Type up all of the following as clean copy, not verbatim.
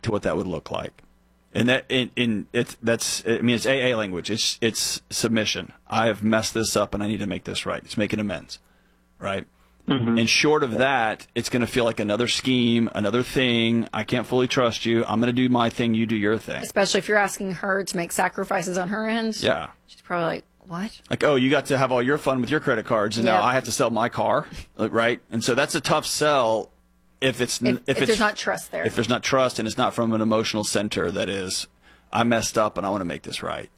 to what that would look like. And it's AA language. It's submission. I have messed this up and I need to make this right. It's making amends, right? Mm-hmm. And short of that, it's going to feel like another scheme, another thing. I can't fully trust you. I'm going to do my thing. You do your thing. Especially if you're asking her to make sacrifices on her end. Yeah. She's probably like, what? Like, oh, you got to have all your fun with your credit cards, and now I have to sell my car, right? And so that's a tough sell if there's not trust there. If there's not trust and it's not from an emotional center that is, I messed up and I want to make this right.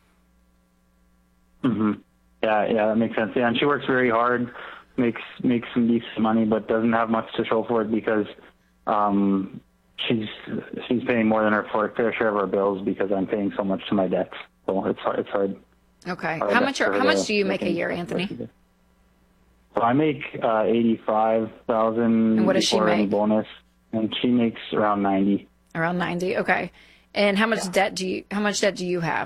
Mm-hmm. Yeah, that makes sense. Yeah, and she works very hard, makes some decent money, but doesn't have much to show for it because she's paying more than her fair share of our bills because I'm paying so much to my debts. So it's hard. Okay. How much do you make a year, Anthony? So I make $85,000. And what does she make? Bonus, and she makes around $90,000. Around $90,000. Okay. And how much debt do you have?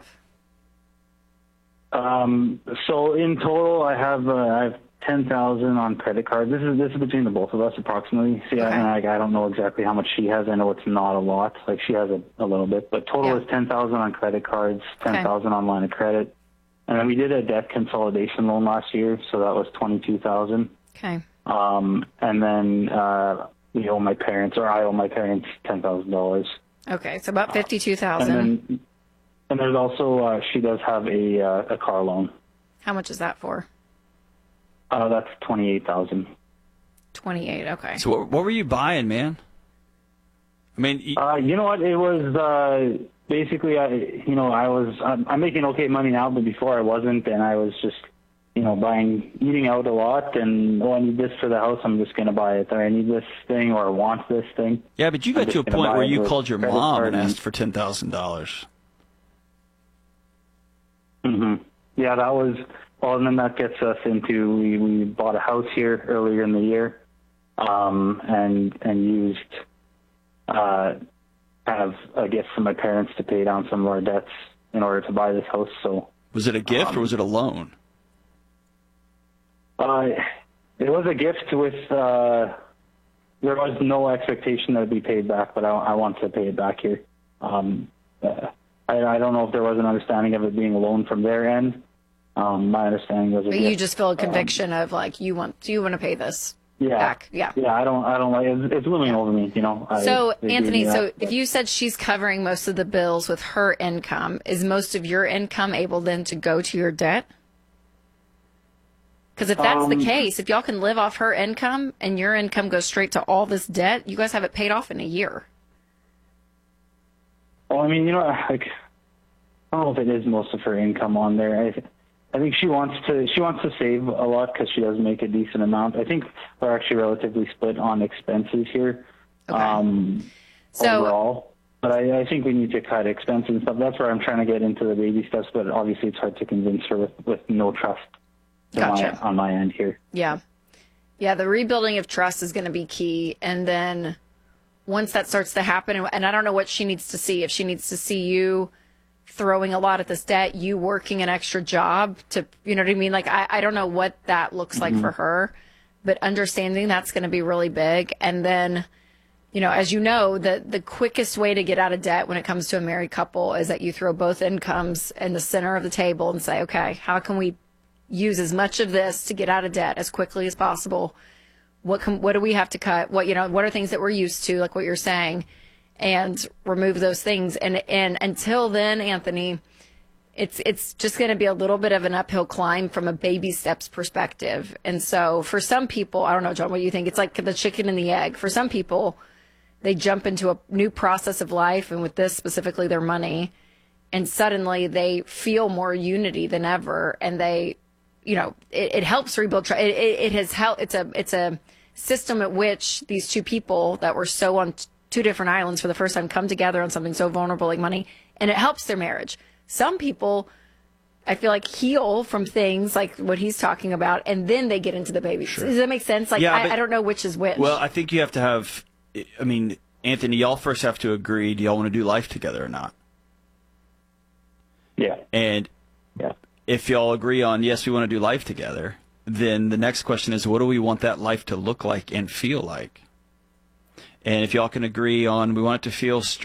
So in total, I have $10,000 on credit cards. This is between the both of us approximately. See, okay. I don't know exactly how much she has. I know it's not a lot. Like she has a little bit, but total is $10,000 on credit cards, $10,000 on line of credit. And then we did a debt consolidation loan last year, so that was $22,000. Okay. And then I owe my parents $10,000. Okay, so about $52,000. And there's also she does have a car loan. How much is that for? That's $28,000. 28. Okay. So what were you buying, man? I mean, you know what? It was basically I'm making okay money now, but before I wasn't, and I was just eating out a lot, and I need this for the house, I'm just going to buy it. Or I need this thing, or I want this thing. Yeah, but you got to a point where you called your mom and asked for $10,000. Mm-hmm. Yeah, that was. Well, and then that gets us into we bought a house here earlier in the year, and used kind of a gift from my parents to pay down some of our debts in order to buy this house. So was it a gift or was it a loan? It was a gift with there was no expectation that it'd be paid back, but I want to pay it back here. I don't know if there was an understanding of it being a loan from their end. My understanding was. But you just feel a conviction of like you want to pay this back. Yeah. Yeah, I don't like it's looming over me. So Anthony, if you said she's covering most of the bills with her income, is most of your income able then to go to your debt? Because if that's the case, if y'all can live off her income and your income goes straight to all this debt, you guys have it paid off in a year. Well, I mean, I don't know if it is most of her income on there. I think she wants to save a lot because she does make a decent amount. I think we're actually relatively split on expenses here, overall. But I think we need to cut expenses and stuff. That's where I'm trying to get into the baby steps. But obviously, it's hard to convince her with no trust on my end here. Yeah, the rebuilding of trust is going to be key, and then once that starts to happen, and I don't know what she needs to see. If she needs to see you throwing a lot at this debt, you working an extra job to, you know what I mean? Like, I don't know what that looks like for her, but understanding that's going to be really big. And then, as you know, the quickest way to get out of debt when it comes to a married couple is that you throw both incomes in the center of the table and say, okay, how can we use as much of this to get out of debt as quickly as possible? What do we have to cut? What are things that we're used to, like what you're saying, and remove those things. And until then, Anthony, it's just going to be a little bit of an uphill climb from a baby steps perspective. And so for some people, I don't know, John, what you think? It's like the chicken and the egg. For some people, they jump into a new process of life, and with this specifically their money, and suddenly they feel more unity than ever. And they, it helps rebuild trust. It has helped. It's a system at which these two people that were so on two different islands for the first time come together on something so vulnerable like money, and it helps their marriage. Some people, I feel like, heal from things like what he's talking about, and then they get into the baby. Sure. Does that make sense? Like, I don't know which is which. Well, I think you have to have, Anthony, y'all first have to agree, do y'all want to do life together or not? Yeah. And if y'all agree on, yes, we want to do life together, then the next question is, what do we want that life to look like and feel like? And if y'all can agree on, we want it to feel